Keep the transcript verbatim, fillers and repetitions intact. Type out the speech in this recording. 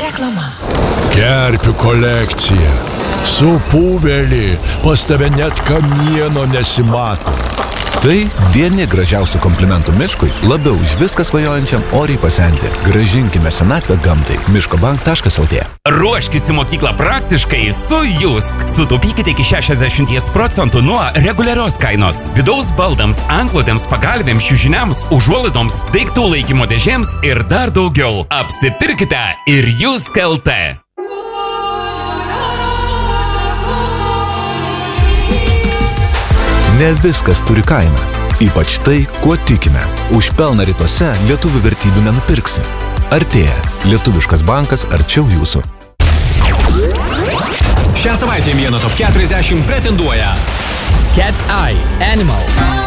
Reklama. Kerpių kolekcija. Supuvėlį, pas tave net kamieno nesimato. Tai vieni gražiausių komplimentų miškui, labiau už viską svajojančiam oriai pasenti. Gražinkime senatvę gamtai. miškobank taškas lt. Ruoškis į mokyklą praktiškai su Jusk. Sutaupykite iki šešiasdešimt procentų nuo reguliarios kainos. Vidaus baldams, anklodėms, pagalvėms, čiužiniams, užuolaidoms, daiktų laikymo dėžėms ir dar daugiau. Apsipirkite ir Jusk lt. Ne viskas turi kainą. Ypač tai, kuo tikime. Už pelną rytuose lietuvių vertybių nenupirksi. Artėja. Lietuviškas bankas arčiau jūsų. Šią savaitę Vieno top keturiasdešimt pretenduoja Cat's Eye, Animal.